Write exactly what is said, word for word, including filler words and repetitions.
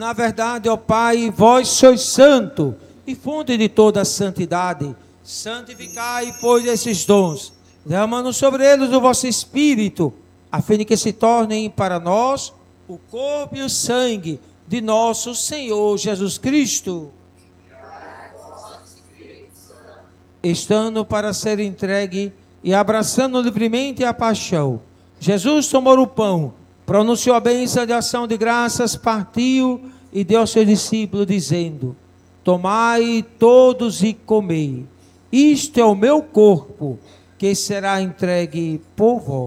Na verdade, ó Pai, vós sois santo e fonte de toda a santidade. Santificai, pois, esses dons, derramando sobre eles o vosso Espírito, a fim de que se tornem para nós o corpo e o sangue de nosso Senhor Jesus Cristo, estando para ser entregue e abraçando livremente a paixão. Jesus tomou o pão, pronunciou a bênção de ação de graças, partiu e deu ao seu discípulo, dizendo: tomai todos e comei, isto é o meu corpo, que será entregue por vós.